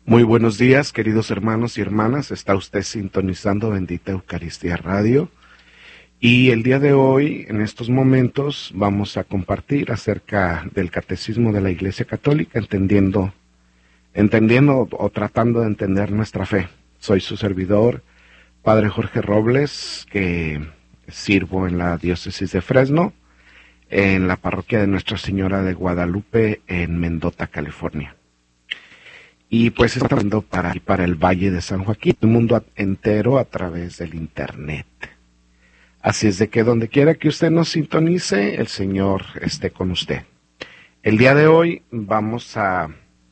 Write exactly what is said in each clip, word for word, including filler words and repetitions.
Muy buenos días, queridos hermanos y hermanas. Está usted sintonizando Bendita Eucaristía Radio. Y el día de hoy, en estos momentos, vamos a compartir acerca del Catecismo de la Iglesia Católica, entendiendo, entendiendo o tratando de entender nuestra fe. Soy su servidor, Padre Jorge Robles, que sirvo en la Diócesis de Fresno, en la parroquia de Nuestra Señora de Guadalupe, en Mendota, California. Y pues está hablando para, para el Valle de San Joaquín, el mundo entero a través del Internet. Así es de que donde quiera que usted nos sintonice, el Señor esté con usted. El día de hoy vamos a,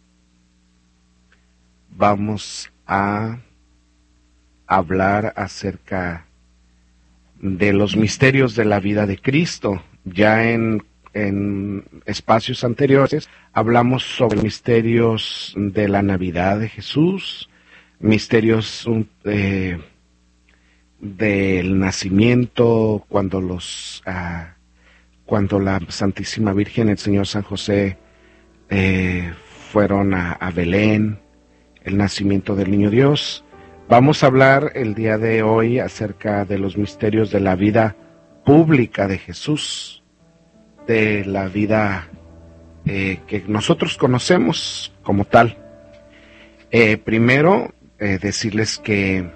vamos a hablar acerca de los misterios de la vida de Cristo. Ya en En espacios anteriores hablamos sobre misterios de la Navidad de Jesús, misterios eh, del nacimiento, cuando los uh, cuando la Santísima Virgen, el Señor San José eh, fueron a, a Belén, el nacimiento del Niño Dios. Vamos a hablar el día de hoy acerca de los misterios de la vida pública de Jesús, de la vida eh, que nosotros conocemos como tal. Eh, primero, eh, decirles que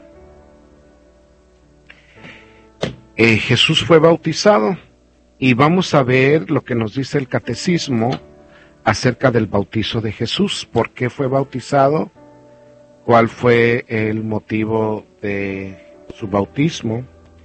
eh, Jesús fue bautizado y vamos a ver lo que nos dice el Catecismo acerca del bautizo de Jesús. ¿Por qué fue bautizado? ¿Cuál fue el motivo de su bautismo?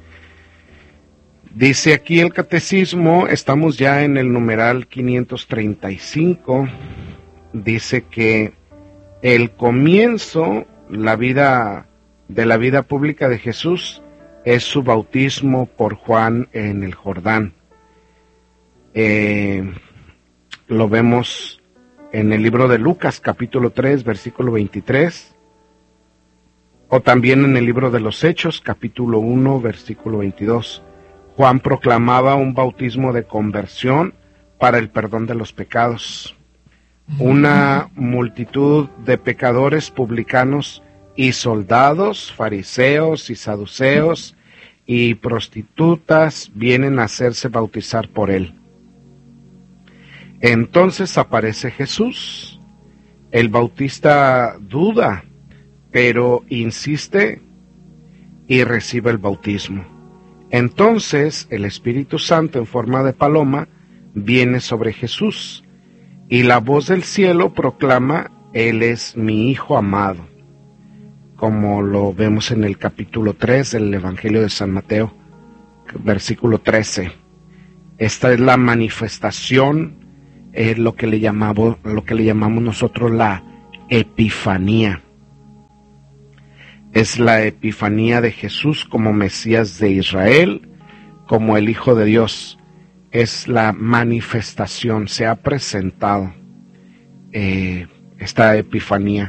Dice aquí el Catecismo, estamos ya en el numeral quinientos treinta y cinco, dice que el comienzo, la vida de la vida pública de Jesús es su bautismo por Juan en el Jordán. Eh, lo vemos en el libro de Lucas, capítulo tres, versículo veintitrés, o también en el libro de los Hechos, capítulo uno, versículo veintidós. Juan proclamaba un bautismo de conversión para el perdón de los pecados. Una multitud de pecadores publicanos y soldados, fariseos y saduceos y prostitutas vienen a hacerse bautizar por él. Entonces aparece Jesús. El bautista duda, pero insiste y recibe el bautismo. Entonces el Espíritu Santo en forma de paloma viene sobre Jesús y la voz del cielo proclama: Él es mi Hijo amado, como lo vemos en el capítulo tres del Evangelio de San Mateo, versículo trece. Esta es la manifestación, eh, lo que le llamamos, lo que le llamamos nosotros la Epifanía. Es la epifanía de Jesús como Mesías de Israel, como el Hijo de Dios. Es la manifestación, se ha presentado eh, esta epifanía.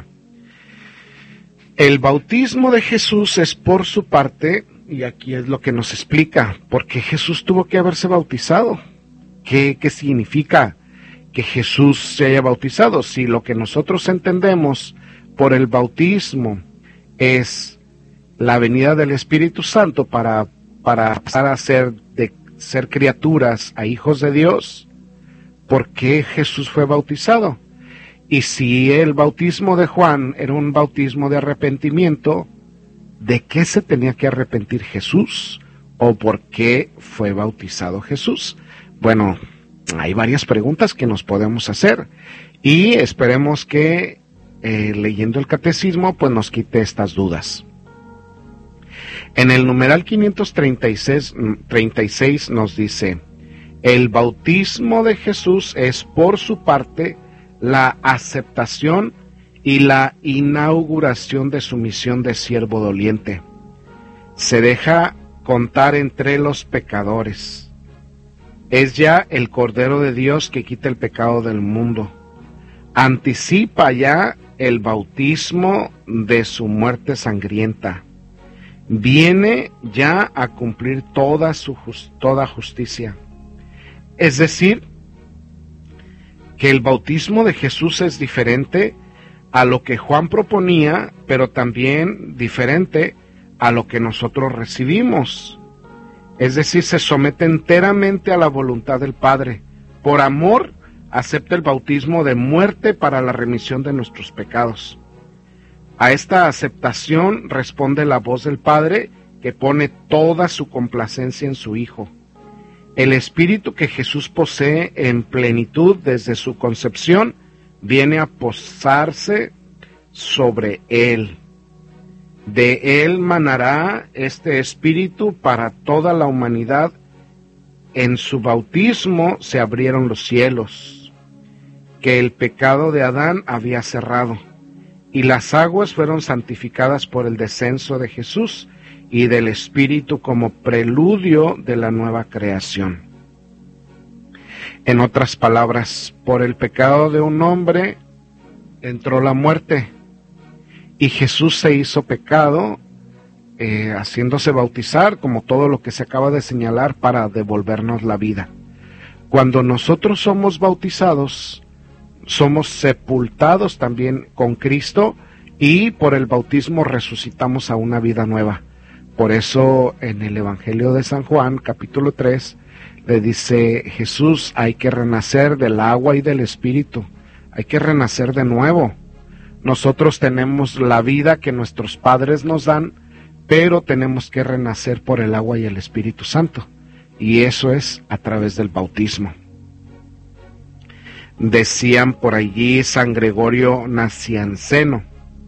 El bautismo de Jesús es por su parte, y aquí es lo que nos explica, por qué Jesús tuvo que haberse bautizado. ¿Qué, qué significa que Jesús se haya bautizado? Si lo que nosotros entendemos por el bautismo es la venida del Espíritu Santo para, para pasar a ser, de ser criaturas a hijos de Dios, ¿por qué Jesús fue bautizado? Y si el bautismo de Juan era un bautismo de arrepentimiento, ¿de qué se tenía que arrepentir Jesús? ¿O por qué fue bautizado Jesús? Bueno, hay varias preguntas que nos podemos hacer y esperemos que Eh, leyendo el Catecismo, pues nos quite estas dudas. En el numeral quinientos treinta y seis, treinta y seis nos dice: el bautismo de Jesús es por su parte la aceptación y la inauguración de su misión de siervo doliente. Se deja contar entre los pecadores. Es ya el Cordero de Dios que quita el pecado del mundo. Anticipa ya el bautismo de su muerte sangrienta. Viene ya a cumplir toda su just, toda justicia. Es decir, que el bautismo de Jesús es diferente a lo que Juan proponía, pero también diferente a lo que nosotros recibimos. Es decir, se somete enteramente a la voluntad del Padre. Por amor, acepta el bautismo de muerte para la remisión de nuestros pecados. A esta aceptación responde la voz del Padre, que pone toda su complacencia en su Hijo. El Espíritu que Jesús posee en plenitud desde su concepción viene a posarse sobre él. De él manará este Espíritu para toda la humanidad. En su bautismo se abrieron los cielos, que el pecado de Adán había cerrado, y las aguas fueron santificadas por el descenso de Jesús y del Espíritu como preludio de la nueva creación. En otras palabras, por el pecado de un hombre entró la muerte, y Jesús se hizo pecado, eh, haciéndose bautizar, como todo lo que se acaba de señalar, para devolvernos la vida. Cuando nosotros somos bautizados, somos sepultados también con Cristo, y por el bautismo resucitamos a una vida nueva. Por eso en el Evangelio de San Juan, capítulo tres, le dice Jesús, hay que renacer del agua y del Espíritu, hay que renacer de nuevo. Nosotros tenemos la vida que nuestros padres nos dan, pero tenemos que renacer por el agua y el Espíritu Santo, y eso es a través del bautismo. Decían por allí San Gregorio Nacianceno,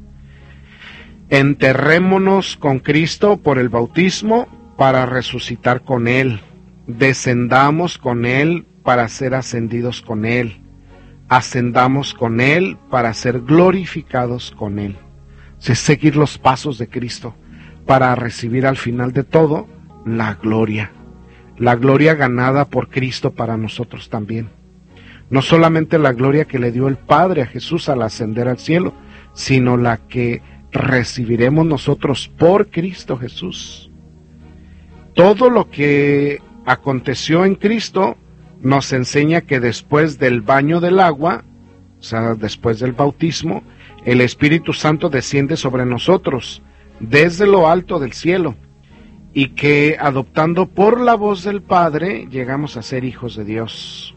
enterrémonos con Cristo por el bautismo para resucitar con Él, descendamos con Él para ser ascendidos con Él, ascendamos con Él para ser glorificados con Él. Es seguir los pasos de Cristo para recibir al final de todo la gloria, la gloria ganada por Cristo para nosotros también. No solamente la gloria que le dio el Padre a Jesús al ascender al cielo, sino la que recibiremos nosotros por Cristo Jesús. Todo lo que aconteció en Cristo nos enseña que después del baño del agua, o sea, después del bautismo, el Espíritu Santo desciende sobre nosotros desde lo alto del cielo, y que adoptando por la voz del Padre llegamos a ser hijos de Dios.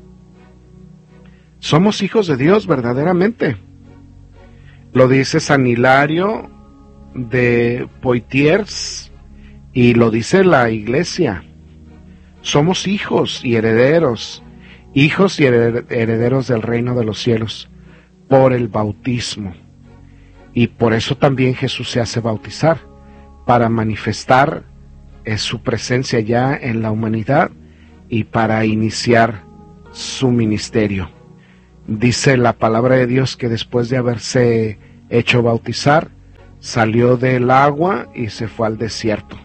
Somos hijos de Dios verdaderamente. Lo dice San Hilario de Poitiers y lo dice la Iglesia. Somos hijos y herederos, hijos y herederos del reino de los cielos por el bautismo. Y por eso también Jesús se hace bautizar, para manifestar eh, su presencia ya en la humanidad y para iniciar su ministerio. Dice la palabra de Dios que después de haberse hecho bautizar, salió del agua y se fue al desierto.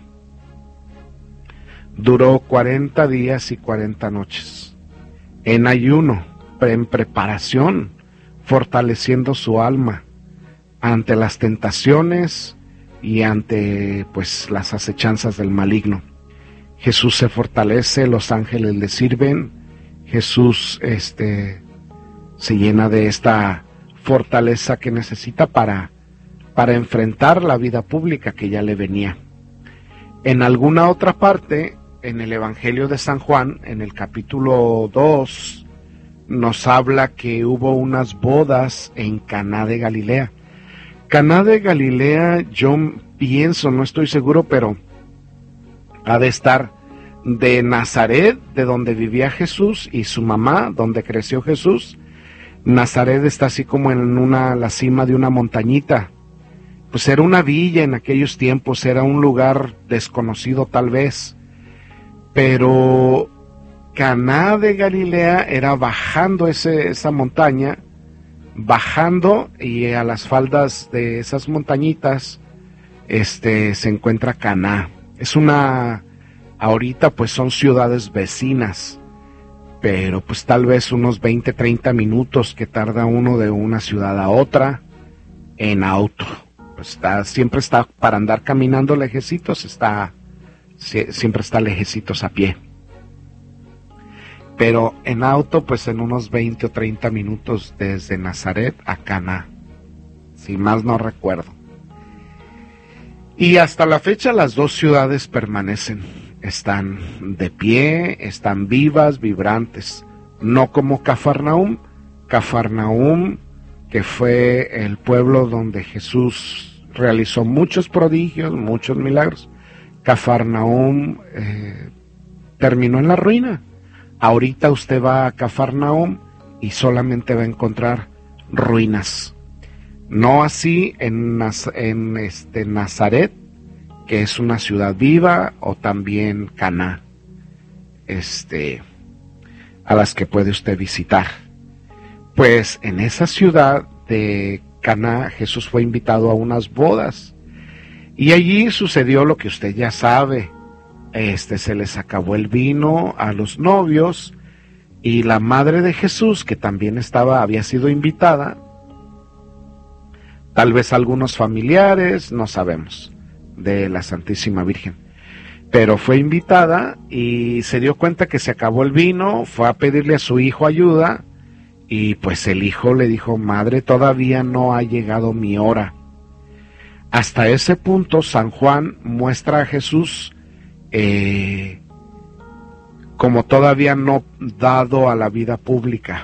Duró cuarenta días y cuarenta noches, en ayuno, en preparación, fortaleciendo su alma ante las tentaciones y ante pues las acechanzas del maligno. Jesús se fortalece, los ángeles le sirven, Jesús este se llena de esta fortaleza que necesita para, para enfrentar la vida pública que ya le venía. En alguna otra parte, en el Evangelio de San Juan, en el capítulo dos, nos habla que hubo unas bodas en Caná de Galilea. Caná de Galilea, yo pienso, no estoy seguro, pero ha de estar de Nazaret, de donde vivía Jesús, y su mamá, donde creció Jesús. Nazaret está así como en una, la cima de una montañita. Pues era una villa en aquellos tiempos, era un lugar desconocido tal vez, pero Caná de Galilea era bajando ese, esa montaña, bajando, y a las faldas de esas montañitas este, se encuentra Caná. Es una, ahorita pues son ciudades vecinas, pero pues tal vez unos veinte, treinta minutos que tarda uno de una ciudad a otra en auto. Pues está, siempre está para andar caminando lejecitos, está, siempre está lejecitos a pie. Pero en auto, pues en unos veinte o treinta minutos desde Nazaret a Caná. si mal no recuerdo. Y hasta la fecha las dos ciudades permanecen, están de pie, están vivas, vibrantes, no como Cafarnaúm. Cafarnaúm, que fue el pueblo donde Jesús realizó muchos prodigios, muchos milagros. Cafarnaúm eh, terminó en la ruina. Ahorita usted va a Cafarnaúm y solamente va a encontrar ruinas. No así en, Naz- en este Nazaret, que es una ciudad viva, o también Caná, este, a las que puede usted visitar. Pues en esa ciudad de Caná, Jesús fue invitado a unas bodas, y allí sucedió lo que usted ya sabe. Este, se les acabó el vino a los novios, y la madre de Jesús, que también estaba, había sido invitada, tal vez algunos familiares, no sabemos, de la Santísima Virgen, pero fue invitada y se dio cuenta que se acabó el vino, fue a pedirle a su hijo ayuda, y pues el hijo le dijo: madre, todavía no ha llegado mi hora. Hasta ese punto San Juan muestra a Jesús eh, como todavía no dado a la vida pública,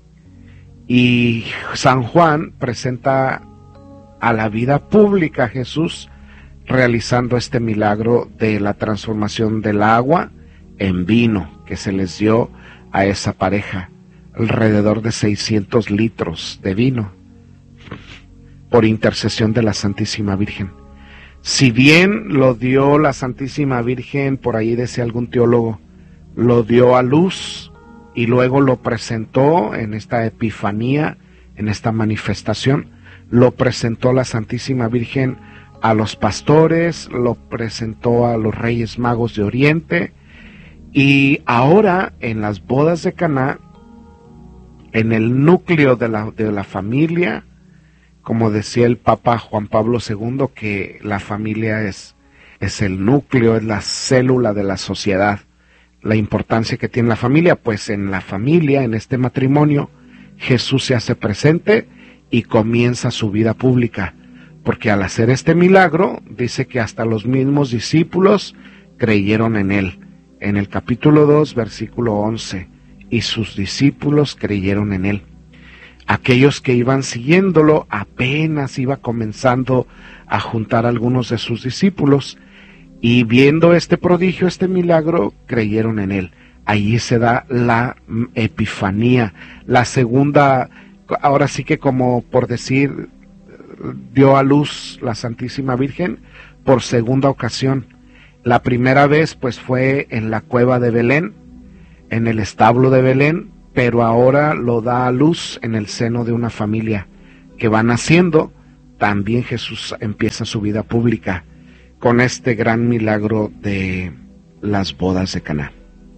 y San Juan presenta a la vida pública a Jesús realizando este milagro de la transformación del agua en vino que se les dio a esa pareja, alrededor de seiscientos litros de vino, por intercesión de la Santísima Virgen. Si bien lo dio la Santísima Virgen, por ahí decía algún teólogo, lo dio a luz y luego lo presentó en esta epifanía, en esta manifestación, lo presentó la Santísima Virgen a los pastores, lo presentó a los Reyes Magos de Oriente, y ahora en las bodas de Caná, en el núcleo de la, de la familia, como decía el Papa Juan Pablo segundo, que la familia es, es el núcleo, es la célula de la sociedad, la importancia que tiene la familia. Pues en la familia, en este matrimonio, Jesús se hace presente y comienza su vida pública, porque al hacer este milagro, dice que hasta los mismos discípulos creyeron en él. En el capítulo dos, versículo once, y sus discípulos creyeron en él. Aquellos que iban siguiéndolo, apenas iba comenzando a juntar a algunos de sus discípulos, y viendo este prodigio, este milagro, creyeron en él. Allí se da la epifanía, la segunda, ahora sí que como por decir, dio a luz la Santísima Virgen por segunda ocasión. La primera vez pues fue en la cueva de Belén, en el establo de Belén, pero ahora lo da a luz en el seno de una familia que va naciendo. También Jesús empieza su vida pública con este gran milagro de las bodas de Caná.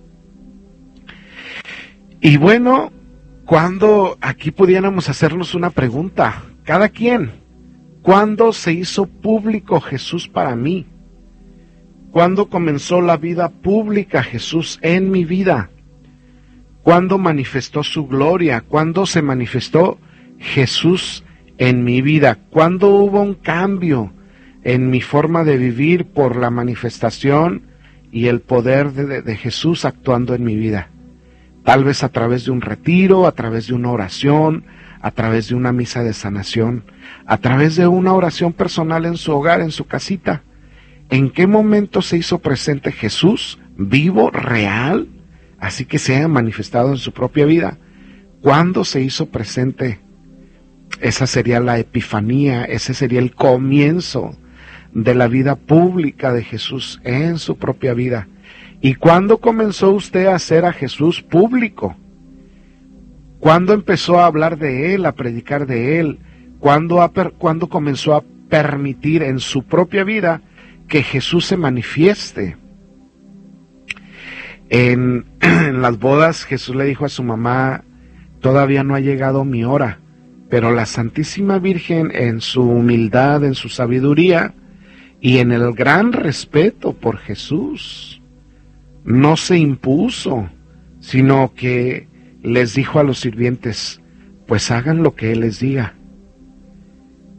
Y bueno, cuando aquí pudiéramos hacernos una pregunta, cada quien, ¿cuándo se hizo público Jesús para mí? ¿Cuándo comenzó la vida pública Jesús en mi vida? ¿Cuándo manifestó su gloria? ¿Cuándo se manifestó Jesús en mi vida? ¿Cuándo hubo un cambio en mi forma de vivir por la manifestación y el poder de, de, de Jesús actuando en mi vida? Tal vez a través de un retiro, a través de una oración, a través de una misa de sanación, a través de una oración personal en su hogar, en su casita. ¿En qué momento se hizo presente Jesús, vivo, real, así que se haya manifestado en su propia vida? ¿Cuándo se hizo presente? Esa sería la epifanía, ese sería el comienzo de la vida pública de Jesús en su propia vida. ¿Y cuándo comenzó usted a hacer a Jesús público? ¿Cuándo empezó a hablar de Él, a predicar de Él? ¿Cuándo, ha per, ¿Cuándo comenzó a permitir en su propia vida que Jesús se manifieste? En, en las bodas Jesús le dijo a su mamá: todavía no ha llegado mi hora. Pero la Santísima Virgen, en su humildad, en su sabiduría y en el gran respeto por Jesús, no se impuso, sino que les dijo a los sirvientes: pues hagan lo que Él les diga.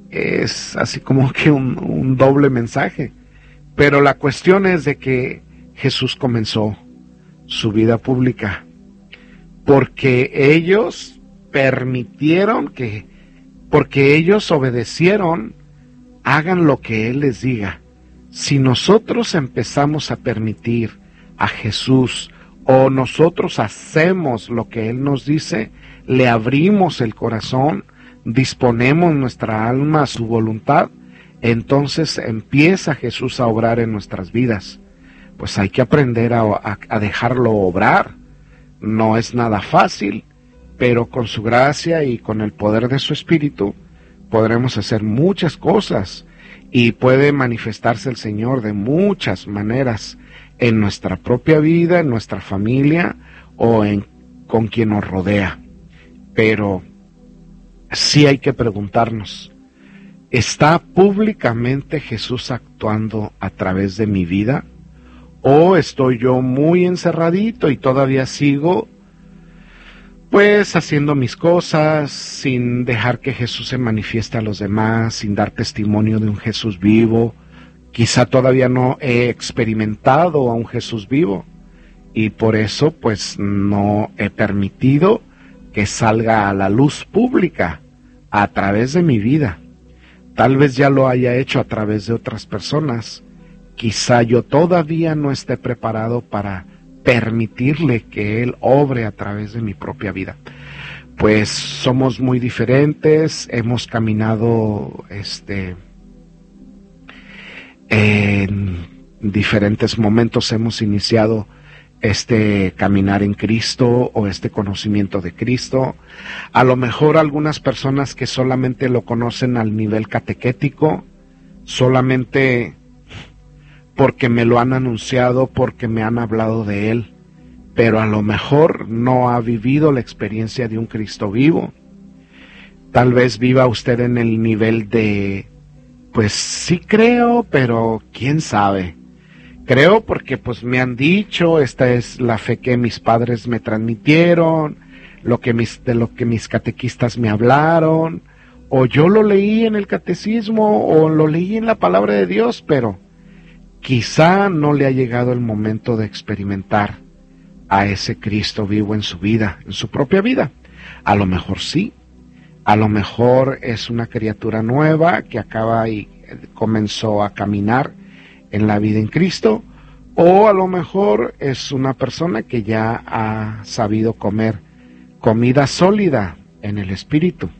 es así como que un, un doble mensaje. Pero la cuestión es de que Jesús comenzó su vida pública porque ellos permitieron que, porque ellos obedecieron, hagan lo que Él les diga. Si nosotros empezamos a permitir a Jesús o nosotros hacemos lo que Él nos dice, le abrimos el corazón, disponemos nuestra alma a su voluntad, entonces empieza Jesús a obrar en nuestras vidas. Pues hay que aprender a, a, a dejarlo obrar. No es nada fácil, pero con su gracia y con el poder de su Espíritu podremos hacer muchas cosas y puede manifestarse el Señor de muchas maneras en nuestra propia vida, en nuestra familia o en, con quien nos rodea. Pero sí hay que preguntarnos, ¿está públicamente Jesús actuando a través de mi vida? ¿O estoy yo muy encerradito y todavía sigo pues haciendo mis cosas sin dejar que Jesús se manifieste a los demás, sin dar testimonio de un Jesús vivo? Quizá todavía no he experimentado a un Jesús vivo y por eso pues no he permitido que salga a la luz pública a través de mi vida. Tal vez ya lo haya hecho a través de otras personas. Quizá yo todavía no esté preparado para permitirle que Él obre a través de mi propia vida. Pues somos muy diferentes, hemos caminado este, en diferentes momentos, hemos iniciado este caminar en Cristo o este conocimiento de Cristo. A lo mejor algunas personas que solamente lo conocen al nivel catequético, solamente porque me lo han anunciado, porque me han hablado de Él, pero a lo mejor no ha vivido la experiencia de un Cristo vivo. Tal vez viva usted en el nivel de, pues sí creo, pero quién sabe. Creo porque pues me han dicho, esta es la fe que mis padres me transmitieron, lo que mis, de lo que mis catequistas me hablaron, o yo lo leí en el catecismo, o lo leí en la palabra de Dios, pero quizá no le ha llegado el momento de experimentar a ese Cristo vivo en su vida, en su propia vida. A lo mejor sí, a lo mejor es una criatura nueva que acaba y comenzó a caminar en la vida en Cristo, o a lo mejor es una persona que ya ha sabido comer comida sólida en el Espíritu,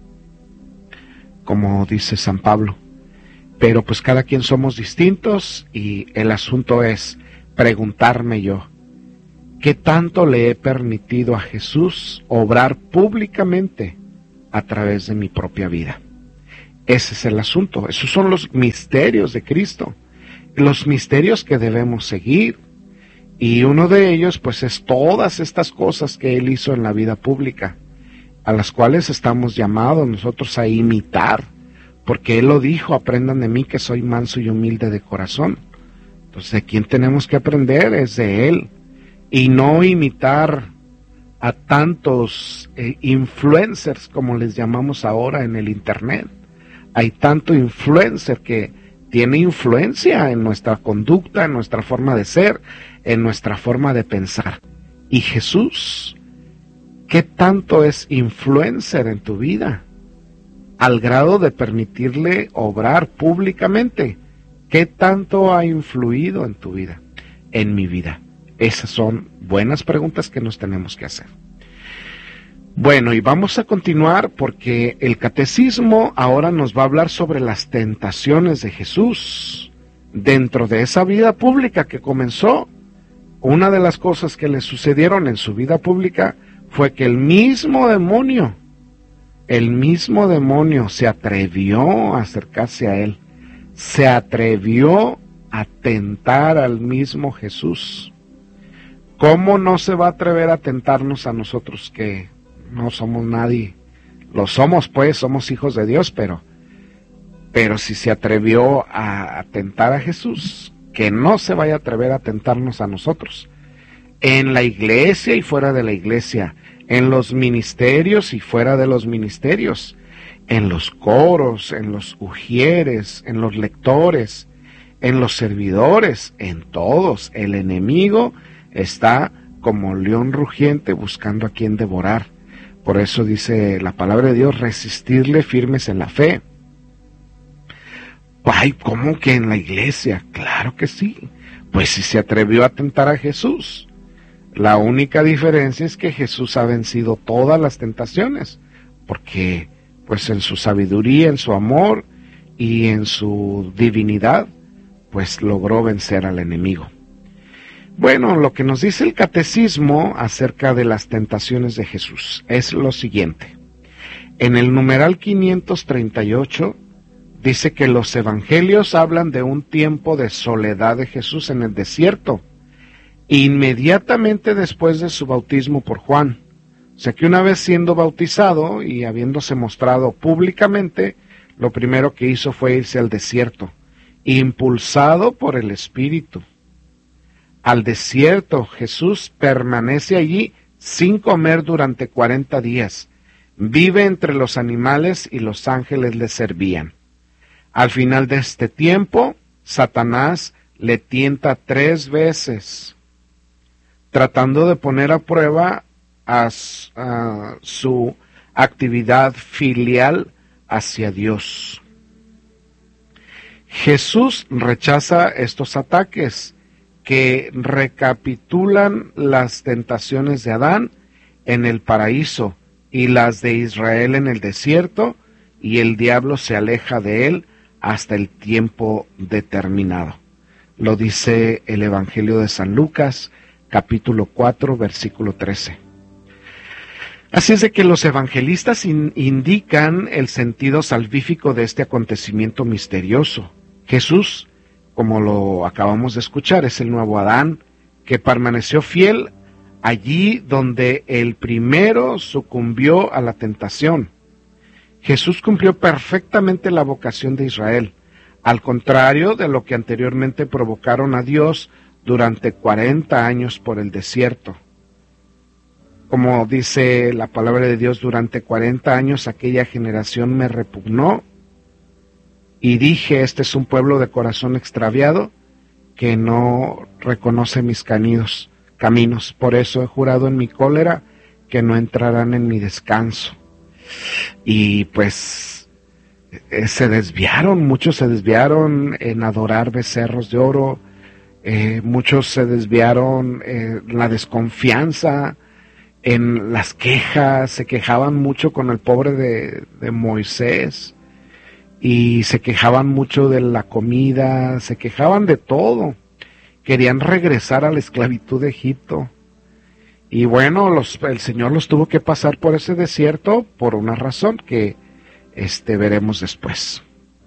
como dice San Pablo. Pero pues cada quien somos distintos y el asunto es preguntarme yo, ¿qué tanto le he permitido a Jesús obrar públicamente a través de mi propia vida? Ese es el asunto, esos son los misterios de Cristo, los misterios que debemos seguir. Y uno de ellos pues es todas estas cosas que Él hizo en la vida pública, a las cuales estamos llamados nosotros a imitar. Porque Él lo dijo, aprendan de mí que soy manso y humilde de corazón. Entonces, ¿de quién tenemos que aprender? Es de Él. Y no imitar a tantos eh, influencers, como les llamamos ahora en el Internet. Hay tanto influencer que tiene influencia en nuestra conducta, en nuestra forma de ser, en nuestra forma de pensar. Y Jesús, ¿qué tanto es influencer en tu vida? Al grado de permitirle obrar públicamente. ¿Qué tanto ha influido en tu vida? En mi vida. Esas son buenas preguntas que nos tenemos que hacer. Bueno, y vamos a continuar porque el catecismo ahora nos va a hablar sobre las tentaciones de Jesús. Dentro de esa vida pública que comenzó, una de las cosas que le sucedieron en su vida pública fue que el mismo demonio El mismo demonio se atrevió a acercarse a Él, se atrevió a tentar al mismo Jesús. ¿Cómo no se va a atrever a tentarnos a nosotros que no somos nadie? Lo somos pues, somos hijos de Dios, pero, pero si se atrevió a, a tentar a Jesús, que no se vaya a atrever a tentarnos a nosotros. En la iglesia y fuera de la iglesia, en los ministerios y fuera de los ministerios, en los coros, en los ujieres, en los lectores, en los servidores, en todos. El enemigo está como león rugiente buscando a quien devorar. Por eso dice la palabra de Dios, resistirle firmes en la fe. Ay, ¿cómo que en la iglesia? Claro que sí. Pues si se atrevió a tentar a Jesús. La única diferencia es que Jesús ha vencido todas las tentaciones, porque pues en su sabiduría, en su amor y en su divinidad, pues logró vencer al enemigo. Bueno, lo que nos dice el catecismo acerca de las tentaciones de Jesús es lo siguiente. En el numeral quinientos treinta y ocho dice que los evangelios hablan de un tiempo de soledad de Jesús en el desierto, inmediatamente después de su bautismo por Juan. O sea que una vez siendo bautizado y habiéndose mostrado públicamente, lo primero que hizo fue irse al desierto, impulsado por el Espíritu. Al desierto, Jesús permanece allí sin comer durante cuarenta días. Vive entre los animales y los ángeles le servían. Al final de este tiempo, Satanás le tienta tres veces, tratando de poner a prueba a, a su actividad filial hacia Dios. Jesús rechaza estos ataques que recapitulan las tentaciones de Adán en el paraíso y las de Israel en el desierto, y el diablo se aleja de él hasta el tiempo determinado. Lo dice el Evangelio de San Lucas, capítulo cuatro, versículo trece. Así es de que los evangelistas in- indican el sentido salvífico de este acontecimiento misterioso. Jesús, como lo acabamos de escuchar, es el nuevo Adán, que permaneció fiel allí donde el primero sucumbió a la tentación. Jesús cumplió perfectamente la vocación de Israel, al contrario de lo que anteriormente provocaron a Dios durante cuarenta años por el desierto. Como dice la palabra de Dios, durante cuarenta años aquella generación me repugnó y dije, este es un pueblo de corazón extraviado que no reconoce mis caminos, caminos. Por eso he jurado en mi cólera que no entrarán en mi descanso. Y pues eh, se desviaron, muchos se desviaron en adorar becerros de oro, eh, muchos se desviaron en la desconfianza, en las quejas, se quejaban mucho con el pobre de, de Moisés, y se quejaban mucho de la comida, se quejaban de todo, querían regresar a la esclavitud de Egipto. Y bueno, los, el Señor los tuvo que pasar por ese desierto por una razón que este, veremos después.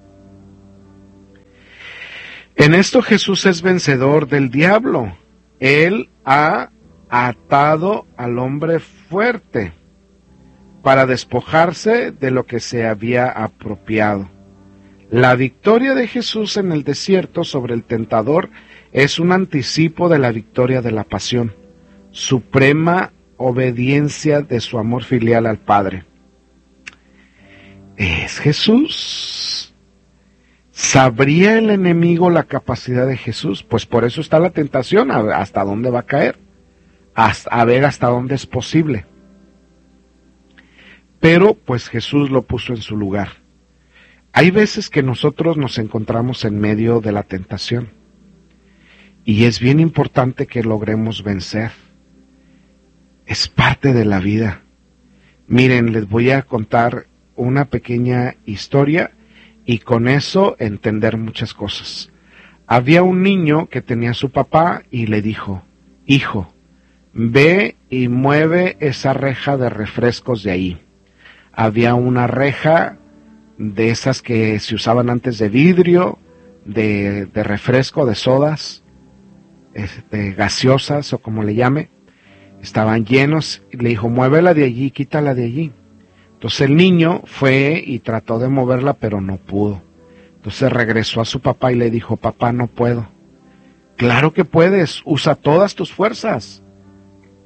En esto Jesús es vencedor del diablo. Él ha atado al hombre fuerte para despojarse de lo que se había apropiado. La victoria de Jesús en el desierto sobre el tentador es un anticipo de la victoria de la pasión, suprema obediencia de su amor filial al Padre. Es Jesús. ¿Sabría el enemigo la capacidad de Jesús? Pues por eso está la tentación, hasta dónde va a caer, hasta, a ver hasta dónde es posible. Pero pues Jesús lo puso en su lugar. Hay veces que nosotros nos encontramos en medio de la tentación y es bien importante que logremos vencer. Es parte de la vida. Miren, les voy a contar una pequeña historia y con eso entender muchas cosas. Había un niño que tenía a su papá y le dijo, hijo, ve y mueve esa reja de refrescos de ahí. Había una reja de esas que se usaban antes de vidrio, de, de refresco, de sodas, de gaseosas o como le llame. Estaban llenos y le dijo, muévela de allí, quítala de allí. Entonces el niño fue y trató de moverla, pero no pudo. Entonces regresó a su papá y le dijo, papá, no puedo. Claro que puedes, usa todas tus fuerzas.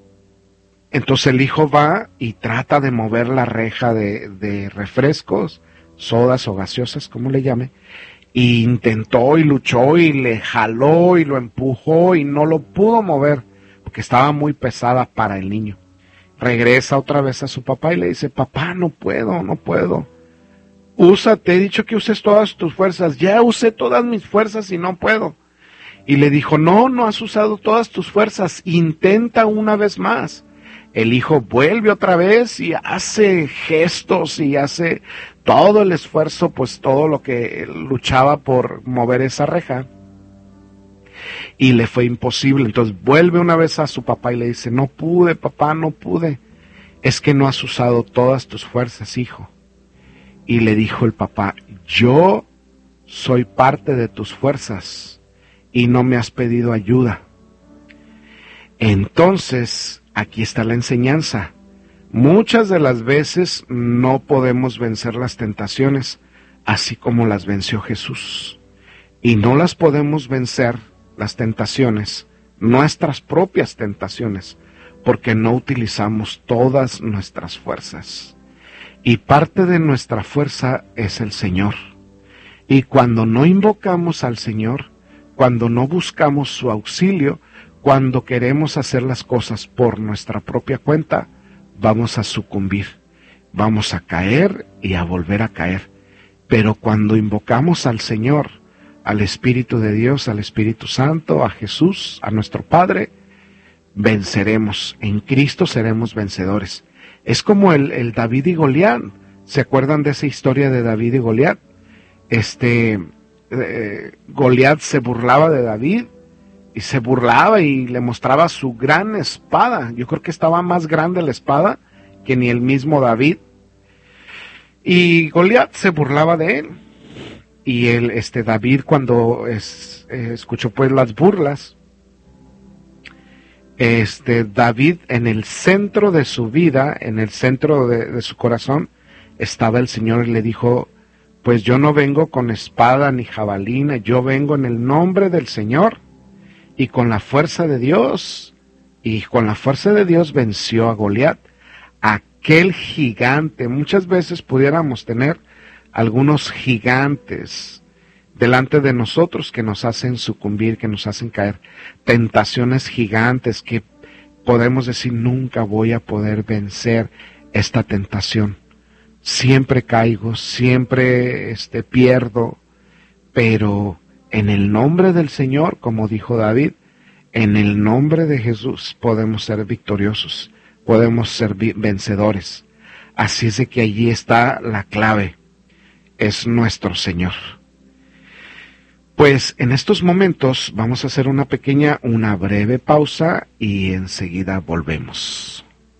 Entonces el hijo va y trata de mover la reja de, de refrescos, sodas o gaseosas, como le llame, e intentó y luchó y le jaló y lo empujó y no lo pudo mover porque estaba muy pesada para el niño. Regresa otra vez a su papá y le dice, papá, no puedo, no puedo. Usa, te he dicho que uses todas tus fuerzas. Ya usé todas mis fuerzas y no puedo. Y le dijo, no, no has usado todas tus fuerzas, intenta una vez más. El hijo vuelve otra vez y hace gestos y hace todo el esfuerzo, pues todo lo que luchaba por mover esa reja. Y le fue imposible. Entonces vuelve una vez a su papá y le dice, no pude, papá, no pude. Es que no has usado todas tus fuerzas, hijo. Y le dijo el papá, yo soy parte de tus fuerzas y no me has pedido ayuda. Entonces, aquí está la enseñanza. Muchas de las veces no podemos vencer las tentaciones, así como las venció Jesús. Y no las podemos vencer, las tentaciones, nuestras propias tentaciones, porque no utilizamos todas nuestras fuerzas. Y parte de nuestra fuerza es el Señor. Y cuando no invocamos al Señor, cuando no buscamos su auxilio, cuando queremos hacer las cosas por nuestra propia cuenta, vamos a sucumbir, vamos a caer y a volver a caer. Pero cuando invocamos al Señor, al Espíritu de Dios, al Espíritu Santo, a Jesús, a nuestro Padre, venceremos. En Cristo seremos vencedores. Es como el, el David y Goliat. ¿Se acuerdan de esa historia de David y Goliat? Este, eh, Goliat se burlaba de David y se burlaba y le mostraba su gran espada. Yo creo que estaba más grande la espada que ni el mismo David. Y Goliat se burlaba de él. Y el, este David, cuando es, eh, escuchó pues las burlas, este David, en el centro de su vida, en el centro de, de su corazón, estaba el Señor y le dijo, pues yo no vengo con espada ni jabalina, yo vengo en el nombre del Señor y con la fuerza de Dios. Y con la fuerza de Dios venció a Goliat, aquel gigante. Muchas veces pudiéramos tener algunos gigantes delante de nosotros que nos hacen sucumbir, que nos hacen caer, tentaciones gigantes que podemos decir, nunca voy a poder vencer esta tentación. Siempre caigo, siempre este, pierdo, pero en el nombre del Señor, como dijo David, en el nombre de Jesús podemos ser victoriosos, podemos ser vencedores. Así es de que allí está la clave. Es nuestro Señor. Pues en estos momentos vamos a hacer una pequeña, una breve pausa y enseguida volvemos.